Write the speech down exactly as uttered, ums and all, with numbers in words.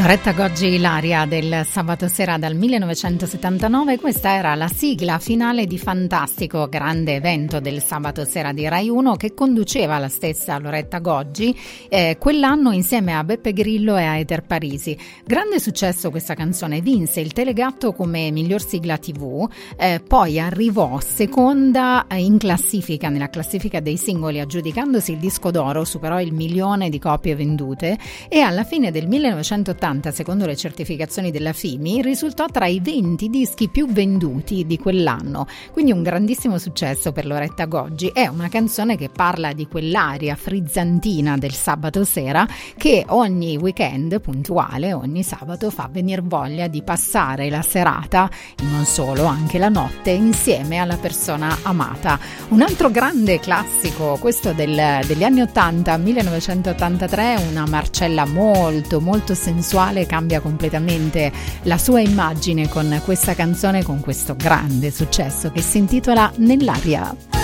Loretta Goggi, Ilaria del sabato sera dal millenovecentosettantanove. Questa era la sigla finale di Fantastico, grande evento del sabato sera di Rai uno che conduceva la stessa Loretta Goggi eh, quell'anno insieme a Beppe Grillo e a Eter Parisi. Grande successo questa canzone, vinse il Telegatto come miglior sigla tivù, eh, poi arrivò seconda in classifica, nella classifica dei singoli, aggiudicandosi il disco d'oro, superò il milione di copie vendute e alla fine del millenovecentottanta, secondo le certificazioni della F I M I, risultò tra i venti dischi più venduti di quell'anno. Quindi un grandissimo successo per Loretta Goggi. È una canzone che parla di quell'aria frizzantina del sabato sera che ogni weekend puntuale, ogni sabato, fa venire voglia di passare la serata, e non solo, anche la notte, insieme alla persona amata. Un altro grande classico, questo del, degli anni ottanta, millenovecentottantatré, una Marcella molto molto sensuale, cambia completamente la sua immagine con questa canzone, con questo grande successo che si intitola Nell'aria.